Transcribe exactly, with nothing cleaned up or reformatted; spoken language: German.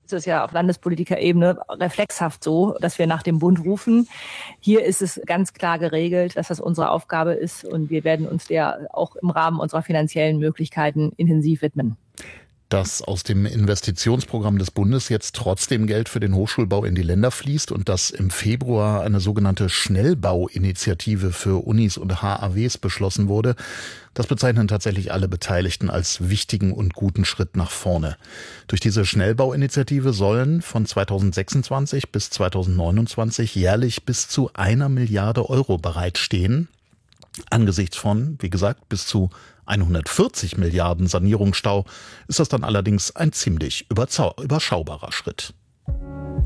Es ist ja auf Landespolitikerebene reflexhaft so, dass wir nach dem Bund rufen. Hier ist es ganz klar geregelt, dass das unsere Aufgabe ist und wir werden uns der auch im Rahmen unserer finanziellen Möglichkeiten intensiv widmen. Dass aus dem Investitionsprogramm des Bundes jetzt trotzdem Geld für den Hochschulbau in die Länder fließt und dass im Februar eine sogenannte Schnellbauinitiative für Unis und H A Ws beschlossen wurde, das bezeichnen tatsächlich alle Beteiligten als wichtigen und guten Schritt nach vorne. Durch diese Schnellbauinitiative sollen von zweitausendsechsundzwanzig bis zweitausendneunundzwanzig jährlich bis zu einer Milliarde Euro bereitstehen. Angesichts von, wie gesagt, bis zu hundertvierzig Milliarden Sanierungsstau ist das dann allerdings ein ziemlich überschaubarer Schritt.